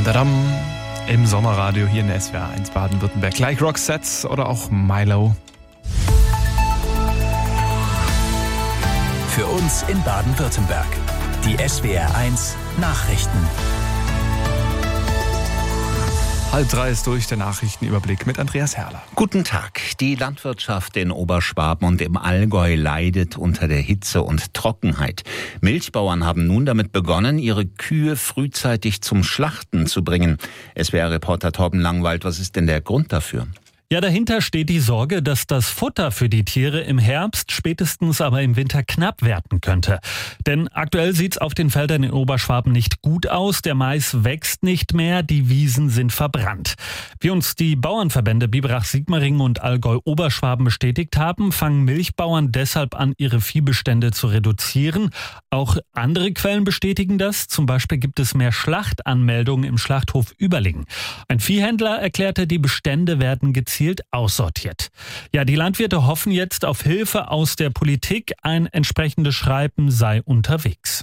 Dadam. Im Sommerradio hier in der SWR 1 Baden-Württemberg. Like Roxette oder auch Milo. Für uns in Baden-Württemberg. Die SWR 1 Nachrichten. 2:30 ist durch, der Nachrichtenüberblick mit Andreas Herrler. Guten Tag. Die Landwirtschaft in Oberschwaben und im Allgäu leidet unter der Hitze und Trockenheit. Milchbauern haben nun damit begonnen, ihre Kühe frühzeitig zum Schlachten zu bringen. SWR-Reporter Torben Langwald, was ist denn der Grund dafür? Ja, dahinter steht die Sorge, dass das Futter für die Tiere im Herbst, spätestens aber im Winter knapp werden könnte. Denn aktuell sieht's auf den Feldern in Oberschwaben nicht gut aus. Der Mais wächst nicht mehr, die Wiesen sind verbrannt. Wie uns die Bauernverbände Biberach-Sigmaringen und Allgäu-Oberschwaben bestätigt haben, fangen Milchbauern deshalb an, ihre Viehbestände zu reduzieren. Auch andere Quellen bestätigen das. Zum Beispiel gibt es mehr Schlachtanmeldungen im Schlachthof Überlingen. Ein Viehhändler erklärte, die Bestände werden gezielt aussortiert. Ja, die Landwirte hoffen jetzt auf Hilfe aus der Politik. Ein entsprechendes Schreiben sei unterwegs.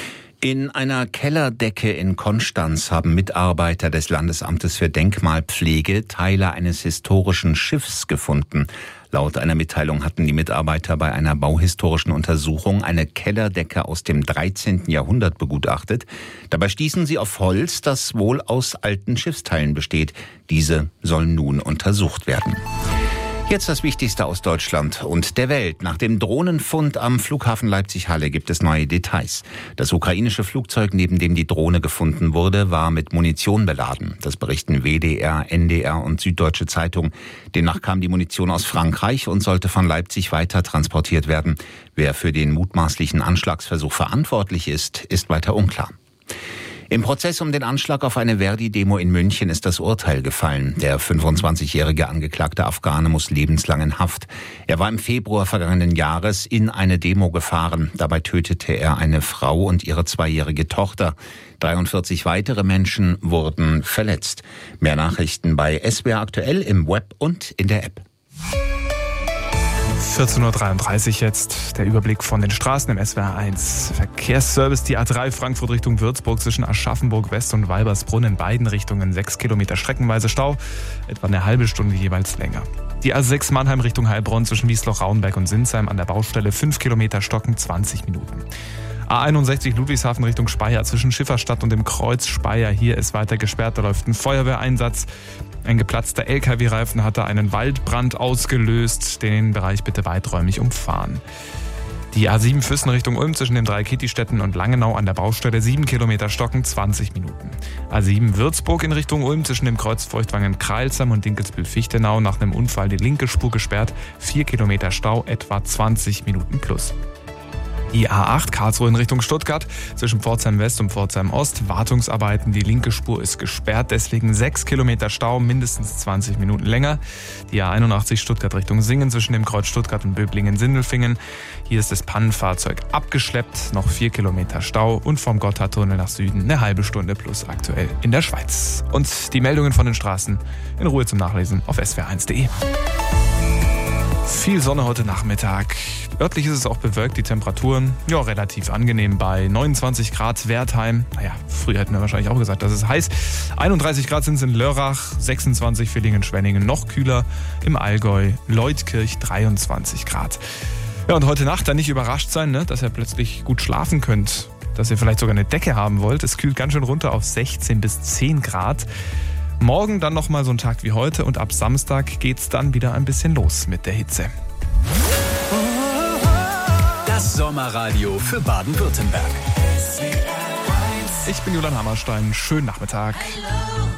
In einer Kellerdecke in Konstanz haben Mitarbeiter des Landesamtes für Denkmalpflege Teile eines historischen Schiffs gefunden. Laut einer Mitteilung hatten die Mitarbeiter bei einer bauhistorischen Untersuchung eine Kellerdecke aus dem 13. Jahrhundert begutachtet. Dabei stießen sie auf Holz, das wohl aus alten Schiffsteilen besteht. Diese sollen nun untersucht werden. Jetzt das Wichtigste aus Deutschland und der Welt. Nach dem Drohnenfund am Flughafen Leipzig-Halle gibt es neue Details. Das ukrainische Flugzeug, neben dem die Drohne gefunden wurde, war mit Munition beladen. Das berichten WDR, NDR und Süddeutsche Zeitung. Demnach kam die Munition aus Frankreich und sollte von Leipzig weiter transportiert werden. Wer für den mutmaßlichen Anschlagsversuch verantwortlich ist, ist weiter unklar. Im Prozess um den Anschlag auf eine Verdi-Demo in München ist das Urteil gefallen. Der 25-jährige angeklagte Afghane muss lebenslang in Haft. Er war im Februar vergangenen Jahres in eine Demo gefahren. Dabei tötete er eine Frau und ihre 2-jährige Tochter. 43 weitere Menschen wurden verletzt. Mehr Nachrichten bei SWR aktuell im Web und in der App. 14:33 Uhr jetzt, der Überblick von den Straßen im SWR 1. Verkehrsservice, die A3 Frankfurt Richtung Würzburg zwischen Aschaffenburg West und Weibersbrunn in beiden Richtungen 6 Kilometer streckenweise Stau, etwa eine halbe Stunde jeweils länger. Die A6 Mannheim Richtung Heilbronn zwischen Wiesloch-Rauenberg und Sinsheim an der Baustelle 5 Kilometer Stocken 20 Minuten. A61 Ludwigshafen Richtung Speyer zwischen Schifferstadt und dem Kreuz Speyer. Hier ist weiter gesperrt, da läuft ein Feuerwehreinsatz. Ein geplatzter LKW-Reifen hatte einen Waldbrand ausgelöst. Den Bereich bitte weiträumig umfahren. Die A7 Füssen Richtung Ulm zwischen den 3 Kittistädten und Langenau an der Baustelle 7 Kilometer Stocken 20 Minuten. A7 Würzburg in Richtung Ulm zwischen dem Kreuz Feuchtwangen-Kreilsheim und Dinkelsbühl-Fichtenau nach einem Unfall die linke Spur gesperrt. 4 Kilometer Stau, etwa 20 Minuten plus. Die A8 Karlsruhe in Richtung Stuttgart zwischen Pforzheim West und Pforzheim Ost. Wartungsarbeiten, die linke Spur ist gesperrt, deswegen 6 Kilometer Stau, mindestens 20 Minuten länger. Die A81 Stuttgart Richtung Singen zwischen dem Kreuz Stuttgart und Böblingen-Sindelfingen. Hier ist das Pannenfahrzeug abgeschleppt, noch 4 Kilometer Stau und vom Gotthardtunnel nach Süden eine halbe Stunde plus aktuell in der Schweiz. Und die Meldungen von den Straßen in Ruhe zum Nachlesen auf swr1.de. Viel Sonne heute Nachmittag. Örtlich ist es auch bewölkt, die Temperaturen relativ angenehm bei 29 Grad Wertheim. Naja, früher hätten wir wahrscheinlich auch gesagt, dass es heiß. 31 Grad sind es in Lörrach, 26 Villingen-Schwenningen, noch kühler im Allgäu, Leutkirch 23 Grad. Ja, und heute Nacht dann nicht überrascht sein, dass ihr plötzlich gut schlafen könnt, dass ihr vielleicht sogar eine Decke haben wollt. Es kühlt ganz schön runter auf 16 bis 10 Grad. Morgen dann nochmal so ein Tag wie heute und ab Samstag geht's dann wieder ein bisschen los mit der Hitze. Das Sommerradio für Baden-Württemberg. Ich bin Julian Hammerstein. Schönen Nachmittag.